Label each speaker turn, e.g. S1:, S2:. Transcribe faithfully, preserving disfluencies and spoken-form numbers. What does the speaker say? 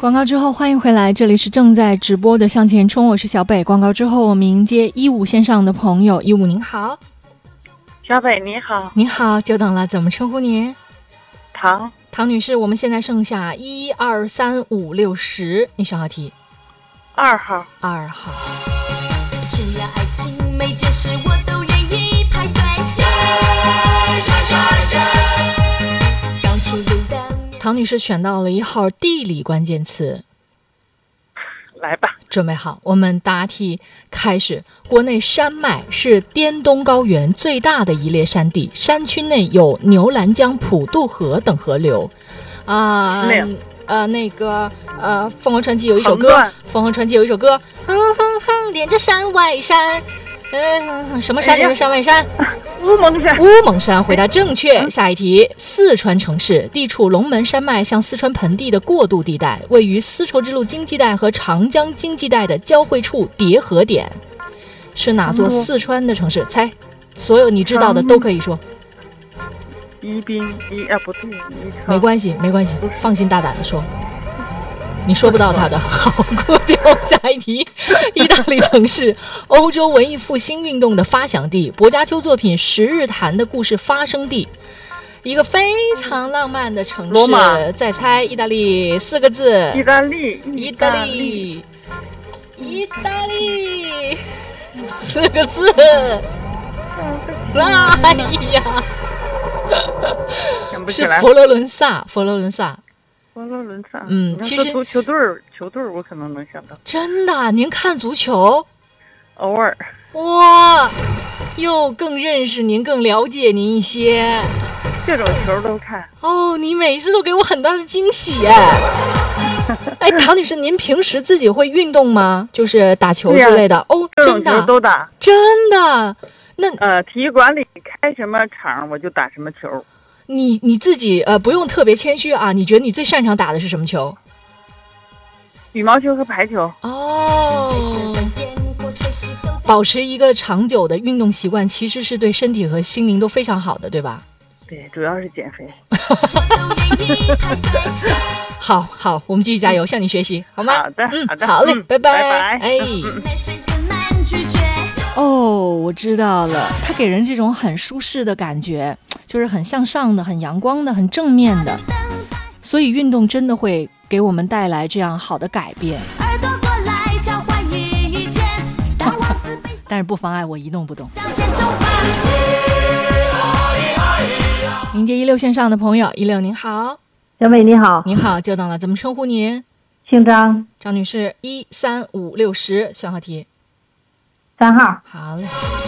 S1: 广告之后欢迎回来，这里是正在直播的向前冲，我是小北。广告之后我们迎接一五线上的朋友。一五您好。
S2: 小北你好。
S1: 你好，久等了，怎么称呼您？
S2: 唐
S1: 唐女士，我们现在剩下一二三五六十，你选好题。
S2: 二号。
S1: 二号。
S3: 除了爱情每件事我都愿意排队。刚出炉的
S1: 唐女士选到了一号地理关键词。
S2: 来吧，
S1: 准备好，我们答题开始。国内山脉是滇东高原最大的一列山地，山区内有牛栏江、普渡河等河流。啊、呃，呃，那个呃，凤凰传奇有一首歌，凤凰传奇有一首歌，哼哼哼，连着山外山，嗯，什么山？连着山外山。
S2: 乌蒙山。
S1: 乌蒙山，回答正确。下一题，四川城市地处龙门山脉向四川盆地的过渡地带，位于丝绸之路经济带和长江经济带的交汇处叠合点，是哪座四川的城市？猜，所有你知道的都可以说。
S2: 宜宾，宜啊不对，
S1: 没关系，没关系，放心大胆的说。你说不到他的，好，过掉。下一题，意大利城市，欧洲文艺复兴运动的发祥地，薄伽丘作品《十日谈》的故事发生地，一个非常浪漫的城市。
S2: 罗马。
S1: 再猜，意大利四个字。
S2: 意大利，
S1: 意大利，意大利，四个字。哎呀，是佛罗伦萨，佛罗伦萨。
S2: 佛罗伦萨，
S1: 嗯，其实
S2: 足球队球队我可能能想到。
S1: 真的，您看足球？
S2: 偶尔。
S1: 哇，又更认识您，更了解您一些。
S2: 这种球都看。
S1: 哦，你每一次都给我很大的惊喜哎！哎，唐女士，您平时自己会运动吗？就是打球之类的？哦，真的
S2: 都打。
S1: 真的？那
S2: 呃，体育馆里开什么场我就打什么球。
S1: 你你自己呃不用特别谦虚啊，你觉得你最擅长打的是什么球？
S2: 羽毛球和排球。
S1: 哦，保持一个长久的运动习惯，其实是对身体和心灵都非常好的，对吧？
S2: 对，主要是减肥。
S1: 好好，我们继续加油，向你学习，好吗？
S2: 好的，
S1: 嗯，
S2: 好的，
S1: 好嘞，
S2: 嗯、
S1: 拜拜，
S2: 拜拜。
S1: 哎。哦，我知道了，它给人这种很舒适的感觉，就是很向上的、很阳光的、很正面的，所以运动真的会给我们带来这样好的改变。但是不妨碍我一动不动。迎接一六线上的朋友，一六您好。
S4: 小美你好。
S1: 您好，久等了，怎么称呼您？
S4: 姓张。
S1: 张女士，一三五六十，选好题。
S4: 三号。
S1: 好嘞。